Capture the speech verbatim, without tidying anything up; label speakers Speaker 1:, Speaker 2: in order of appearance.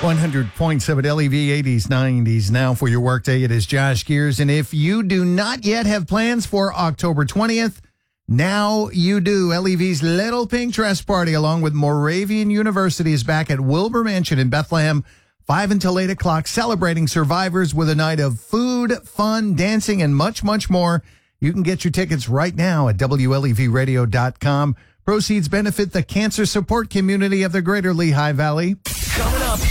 Speaker 1: one hundred point seven L E V, eighties, nineties. Now for your workday, it is Josh Gears. And if you do not yet have plans for October twentieth, now you do. L E V's Little Pink Dress Party, along with Moravian University, is back at Wilbur Mansion in Bethlehem, five until eight o'clock, celebrating survivors with a night of food, fun, dancing, and much, much more. You can get your tickets right now at W L E V radio dot com. Proceeds benefit the cancer support community of the greater Lehigh Valley.
Speaker 2: Coming